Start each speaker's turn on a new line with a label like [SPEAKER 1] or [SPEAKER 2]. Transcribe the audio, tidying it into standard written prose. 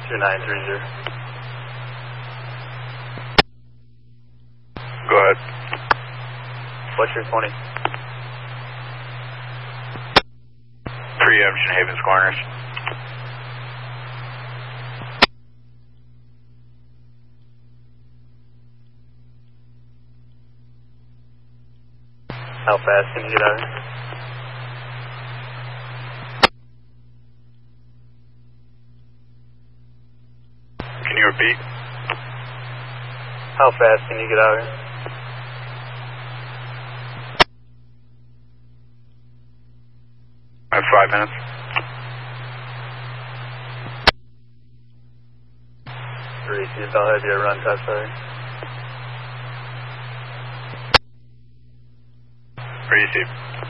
[SPEAKER 1] 2930.
[SPEAKER 2] Go ahead.
[SPEAKER 1] What's your 20?
[SPEAKER 2] Pre-Ocean Havens Corners.
[SPEAKER 1] How fast can you get out here?
[SPEAKER 2] Can you repeat?
[SPEAKER 1] How fast can you get out here?
[SPEAKER 2] I have 5 minutes.
[SPEAKER 1] Receive, I'll have you run test, sorry.
[SPEAKER 2] Receive.